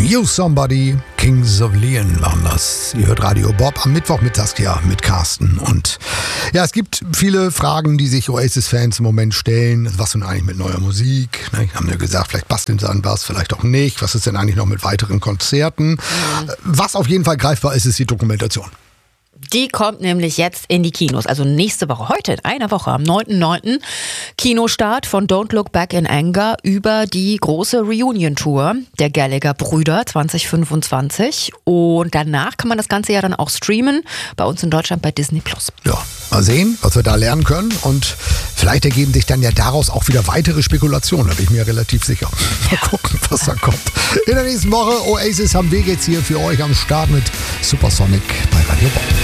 You Somebody, Kings of Leon waren das. Ihr hört Radio Bob am Mittwochmittag hier mit Carsten. Und ja, es gibt viele Fragen, die sich Oasis-Fans im Moment stellen. Was denn eigentlich mit neuer Musik? Haben wir gesagt, vielleicht basteln sie an was, vielleicht auch nicht. Was ist denn eigentlich noch mit weiteren Konzerten? Was auf jeden Fall greifbar ist, ist die Dokumentation. Die kommt nämlich jetzt in die Kinos, also nächste Woche, heute in einer Woche, am 9.9. Kinostart von Don't Look Back in Anger über die große Reunion-Tour der Gallagher-Brüder 2025. Und danach kann man das Ganze ja dann auch streamen, bei uns in Deutschland bei Disney+. Ja, mal sehen, was wir da lernen können. Und vielleicht ergeben sich dann ja daraus auch wieder weitere Spekulationen, da bin ich mir relativ sicher. Mal gucken, was da kommt. In der nächsten Woche, Oasis haben wir jetzt hier für euch am Start mit Supersonic bei Radio Bob.